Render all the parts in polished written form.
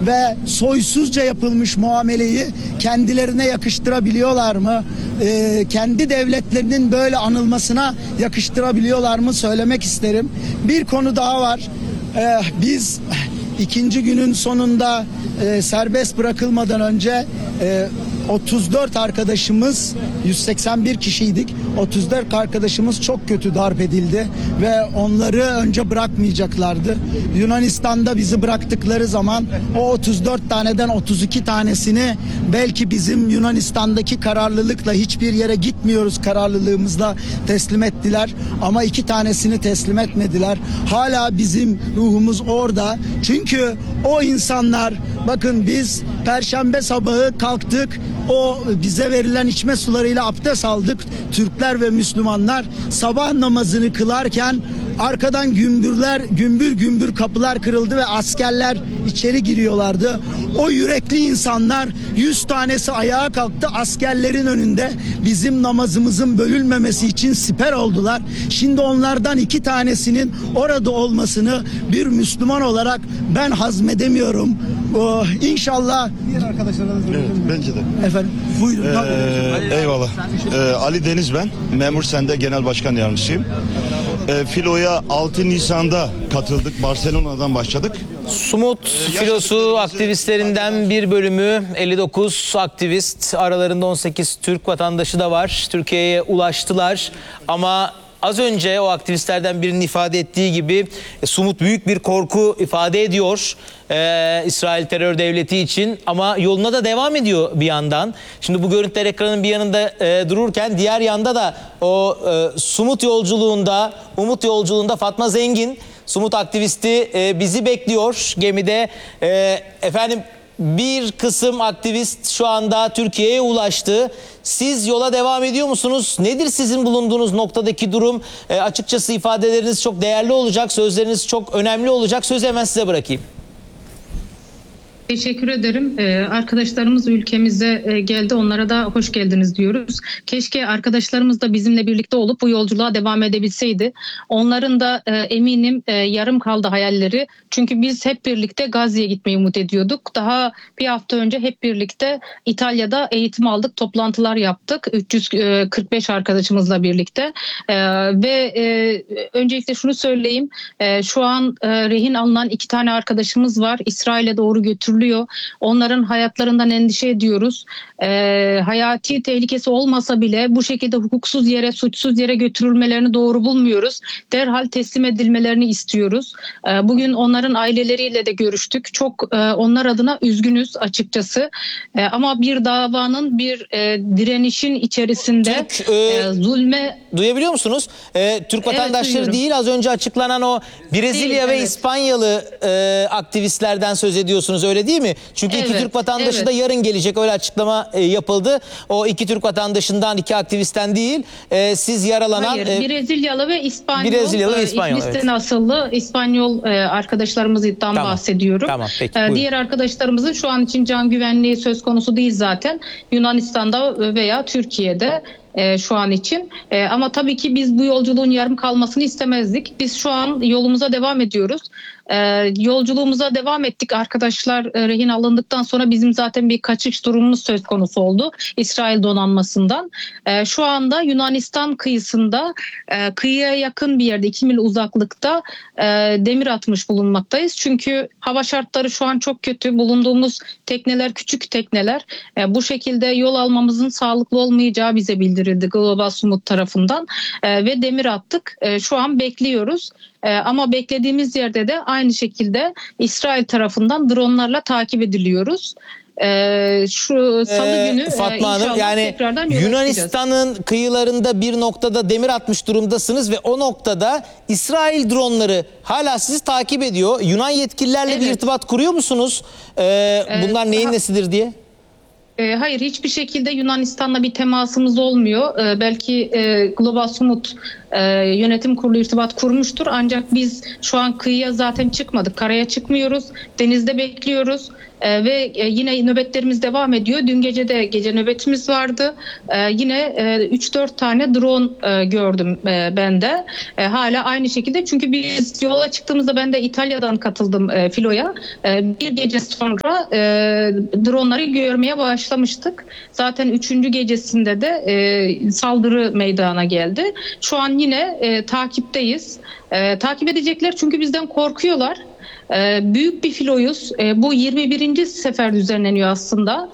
ve soysuzca yapılmış muameleyi kendilerine yakıştırabiliyorlar mı? Kendi devletlerinin böyle anılmasına yakıştırabiliyorlar mı söylemek isterim. Bir konu daha var. Biz ikinci günün sonunda serbest bırakılmadan önce 34 arkadaşımız, 181 kişiydik. 34 arkadaşımız çok kötü darp edildi ve onları önce bırakmayacaklardı. Yunanistan'da bizi bıraktıkları zaman o 34 taneden 32 tanesini belki bizim Yunanistan'daki kararlılıkla hiçbir yere gitmiyoruz kararlılığımızla teslim ettiler. Ama 2 tanesini teslim etmediler. Hala bizim ruhumuz orada. Çünkü o insanlar, bakın biz Perşembe sabahı kalktık. O bize verilen içme sularıyla abdest aldık. Türkler ve Müslümanlar sabah namazını kılarken arkadan gümbür gümbür kapılar kırıldı ve askerler içeri giriyorlardı. O yürekli insanlar 100 tanesi ayağa kalktı, askerlerin önünde bizim namazımızın bölünmemesi için siper oldular. Şimdi onlardan 2 tanesinin orada olmasını bir Müslüman olarak ben hazmedemiyorum. İnşallah diğer arkadaşlarınız Evet, bence de. efendim buyurun. Eyvallah. Ali Deniz ben. Memur Sen'de Genel Başkan Yardımcısıyım. Filo'ya 6 Nisan'da katıldık. Barcelona'dan başladık. Sumut filosu aktivistlerinden bir bölümü, 59 aktivist, aralarında 18 Türk vatandaşı da var. Türkiye'ye ulaştılar ama az önce o aktivistlerden birinin ifade ettiği gibi Sumut büyük bir korku ifade ediyor İsrail terör devleti için, ama yoluna da devam ediyor bir yandan. Şimdi bu görüntüler ekranın bir yanında dururken diğer yanda da o Sumut yolculuğunda, Umut yolculuğunda Fatma Zengin, Sumut aktivisti bizi bekliyor gemide. Efendim, bir kısım aktivist şu anda Türkiye'ye ulaştı. Siz yola devam ediyor musunuz? Nedir sizin bulunduğunuz noktadaki durum? Açıkçası ifadeleriniz çok değerli olacak, sözleriniz çok önemli olacak. Sözü hemen size bırakayım. Teşekkür ederim. Arkadaşlarımız ülkemize geldi. Onlara da hoş geldiniz diyoruz. Keşke arkadaşlarımız da bizimle birlikte olup bu yolculuğa devam edebilseydi. Onların da eminim yarım kaldı hayalleri. Çünkü biz hep birlikte Gazze'ye gitmeyi umut ediyorduk. Daha bir hafta önce hep birlikte İtalya'da eğitim aldık, toplantılar yaptık. 345 arkadaşımızla birlikte. Ve öncelikle şunu söyleyeyim. Şu an rehin alınan 2 tane arkadaşımız var. İsrail'e doğru götürülüyor. Onların hayatlarından endişe ediyoruz. Hayati tehlikesi olmasa bile bu şekilde hukuksuz yere, suçsuz yere götürülmelerini doğru bulmuyoruz. Derhal teslim edilmelerini istiyoruz. Bugün onların aileleriyle de görüştük. Çok onlar adına üzgünüz açıkçası. Ama bir davanın, bir direnişin içerisinde zulme... Duyabiliyor musunuz? Türk vatandaşları evet, değil, az önce açıklanan o Brezilya ve evet. İspanyalı aktivistlerden söz ediyorsunuz, öyle değil mi? Çünkü 2 Türk vatandaşı da yarın gelecek, öyle açıklama yapıldı. O 2 Türk vatandaşından, 2 aktivistten değil. Siz yaralanan... Hayır, Brezilyalı ve İspanyol. Brezilyalı ve İspanyol, İngilizce asıllı İspanyol arkadaşlarımızdan bahsediyorum. Tamam, peki, diğer arkadaşlarımızın şu an için can güvenliği söz konusu değil zaten. Yunanistan'da veya Türkiye'de şu an için. Ama tabii ki biz bu yolculuğun yarım kalmasını istemezdik. Biz şu an yolumuza devam ediyoruz. Yolculuğumuza devam ettik. Arkadaşlar rehin alındıktan sonra bizim zaten bir kaçış durumumuz söz konusu oldu İsrail donanmasından. Şu anda Yunanistan kıyısında, kıyıya yakın bir yerde, 2 mil uzaklıkta demir atmış bulunmaktayız. Çünkü hava şartları şu an çok kötü. Bulunduğumuz tekneler küçük tekneler. Bu şekilde yol almamızın sağlıklı olmayacağı bize bildirildi Global Sumut tarafından. Ve demir attık. Şu an bekliyoruz. Ama beklediğimiz yerde de aynı şekilde İsrail tarafından dronlarla takip ediliyoruz. Şu salı günü Fatma Hanım, yani Yunanistan'ın kıyılarında bir noktada demir atmış durumdasınız ve o noktada İsrail dronları hala sizi takip ediyor. Yunan yetkililerle bir irtibat kuruyor musunuz? Bunlar neyin nesidir diye? Hayır, hiçbir şekilde Yunanistan'la bir temasımız olmuyor. Belki Global Sumut yönetim kurulu irtibat kurmuştur. Ancak biz şu an kıyıya zaten çıkmadık. Karaya çıkmıyoruz. Denizde bekliyoruz. Ve yine nöbetlerimiz devam ediyor. Dün gece de gece nöbetimiz vardı. Yine 3-4 tane drone gördüm ben de. Hala aynı şekilde. Çünkü biz yola çıktığımızda ben de İtalya'dan katıldım filoya. Bir gece sonra dronları görmeye başlamıştık. Zaten 3. gecesinde de saldırı meydana geldi. Şu an yine takipteyiz. Takip edecekler çünkü bizden korkuyorlar. Büyük bir filoyuz. Bu 21. sefer düzenleniyor aslında.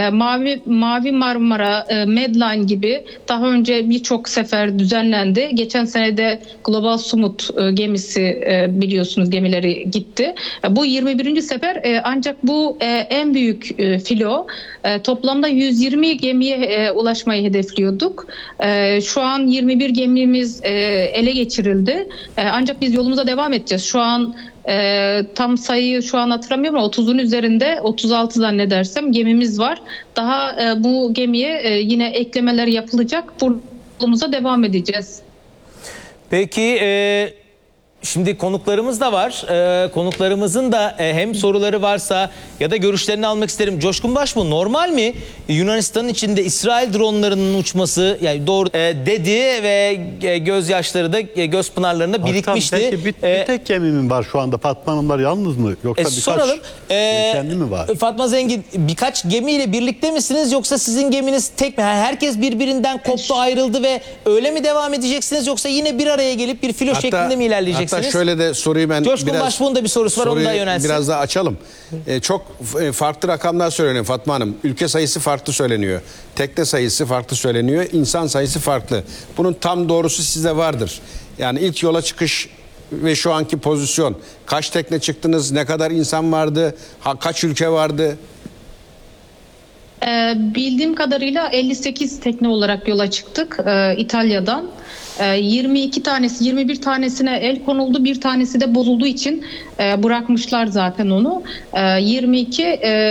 Mavi Marmara, Medline gibi daha önce birçok sefer düzenlendi. Geçen sene de Global Sumut gemisi biliyorsunuz gemileri gitti. Bu 21. sefer ancak bu en büyük filo. Toplamda 120 gemiye ulaşmayı hedefliyorduk. Şu an 21 gemimiz ele geçirildi. Ancak biz yolumuza devam edeceğiz. Şu an tam sayıyı şu an hatırlamıyorum ama 30'un üzerinde 36 zannedersem gemimiz var. Daha bu gemiye yine eklemeler yapılacak. Yolumuza devam edeceğiz. Peki şimdi konuklarımız da var. Konuklarımızın da hem soruları varsa ya da görüşlerini almak isterim. Coşkun Başbuğ, normal mi Yunanistan'ın içinde İsrail dronlarının uçması, yani doğru dedi ve gözyaşları da göz pınarlarında birikmişti. Peki bir tek gemi mi var şu anda? Fatma Hanımlar yalnız mı? Yoksa birkaç soralım. kendi mi var? Fatma Zengin, birkaç gemiyle birlikte misiniz yoksa sizin geminiz tek mi? Herkes birbirinden koptu, ayrıldı ve öyle mi devam edeceksiniz yoksa yine bir araya gelip bir filo şeklinde mi ilerleyeceksiniz? Hatta şöyle de soruyu ben Coşkun Başbuğ'un da bir sorusu var, onu da yönelsin. Biraz daha açalım. Çok farklı rakamlar söyleniyor Fatma Hanım. Ülke sayısı farklı söyleniyor. Tekne sayısı farklı söyleniyor. İnsan sayısı farklı. Bunun tam doğrusu sizde vardır. Yani ilk yola çıkış ve şu anki pozisyon. Kaç tekne çıktınız? Ne kadar insan vardı? Kaç ülke vardı? Bildiğim kadarıyla 58 tekne olarak yola çıktık İtalya'dan. 22 tanesi, 21 tanesine el konuldu, bir tanesi de bozulduğu için bırakmışlar zaten onu. 22,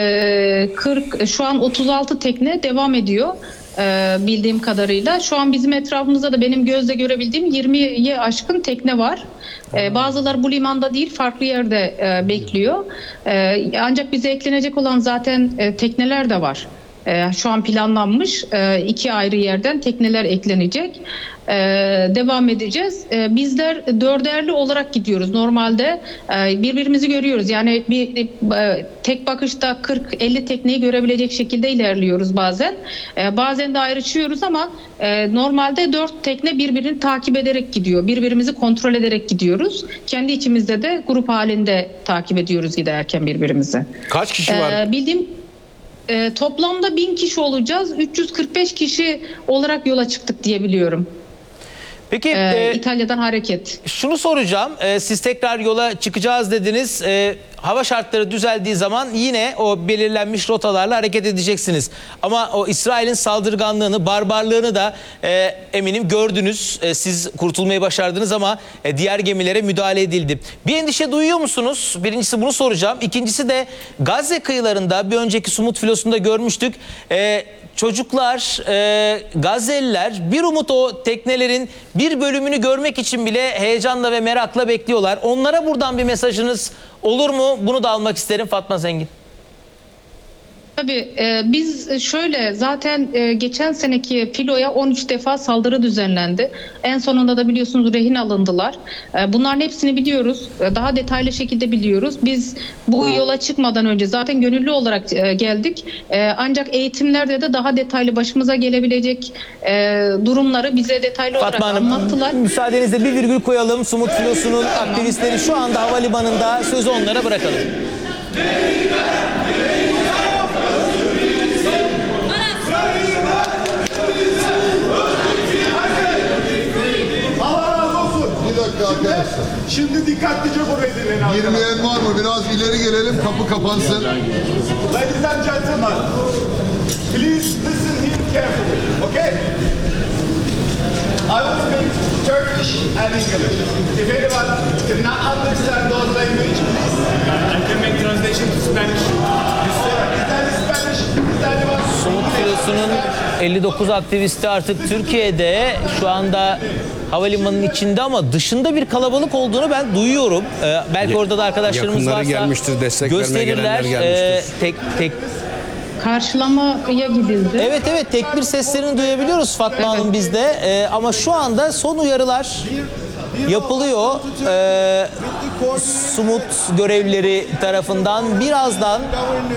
40, şu an 36 tekne devam ediyor bildiğim kadarıyla. Şu an bizim etrafımızda da benim gözle görebildiğim 20'ye aşkın tekne var. Bazıları bu limanda değil, farklı yerde bekliyor. Ancak bize eklenecek olan zaten tekneler de var. Şu an planlanmış 2 ayrı yerden tekneler eklenecek. Devam edeceğiz. Bizler dörderli olarak gidiyoruz. Normalde birbirimizi görüyoruz. Yani bir tek bakışta 40-50 tekneyi görebilecek şekilde ilerliyoruz bazen. Bazen de ayrışıyoruz ama normalde 4 tekne birbirini takip ederek gidiyor. Birbirimizi kontrol ederek gidiyoruz. Kendi içimizde de grup halinde takip ediyoruz giderken birbirimizi. Kaç kişi var? Bildiğim toplamda 1000 kişi olacağız. 345 kişi olarak yola çıktık diye biliyorum. Peki İtalya'dan hareket. şunu soracağım. Siz tekrar yola çıkacağız dediniz. Hava şartları düzeldiği zaman yine o belirlenmiş rotalarla hareket edeceksiniz. Ama o İsrail'in saldırganlığını, barbarlığını da eminim gördünüz. Siz kurtulmayı başardınız ama diğer gemilere müdahale edildi. Bir endişe duyuyor musunuz? Birincisi bunu soracağım. İkincisi de Gazze kıyılarında bir önceki Sumut filosunda görmüştük. Çocuklar, Gazze'liler bir umut o teknelerin bir bölümünü görmek için bile heyecanla ve merakla bekliyorlar. Onlara buradan bir mesajınız olur mu? Bunu da almak isterim Fatma Zengin. Tabii biz şöyle zaten geçen seneki filoya 13 defa saldırı düzenlendi. En sonunda da biliyorsunuz rehin alındılar. Bunların hepsini biliyoruz. Daha detaylı şekilde biliyoruz. Biz bu yola çıkmadan önce zaten gönüllü olarak geldik. Ancak eğitimlerde de daha detaylı başımıza gelebilecek durumları bize detaylı olarak Fatma Hanım, anlattılar. müsaadenizle bir virgül koyalım. Sumut filosunun aktivistleri şu anda havalimanında, sözü onlara bırakalım. Arkadaşlar. Şimdi dikkatlice burayı dinleyin arkadaşlar. Girmeyen var mı? Biraz ileri gelelim, kapı kapansın. Ladies and gentlemen, please listen here carefully, okay? I will speak Turkish and English. If anyone cannot understand those languages, please. I can make translation to Spanish. Sumut filosunun 59 aktivisti artık Türkiye'de. Şu anda havalimanının içinde ama dışında bir kalabalık olduğunu ben duyuyorum. Belki orada da arkadaşlarımız Yakınları varsa gelmiştir, destek vermeye gösterirler. gelenler gelmiştir. Karşılamaya gidildi. Evet, tekbir seslerini duyabiliyoruz Fatma Hanım bizde. Ama şu anda son uyarılar yapılıyor. Sumut görevlileri tarafından birazdan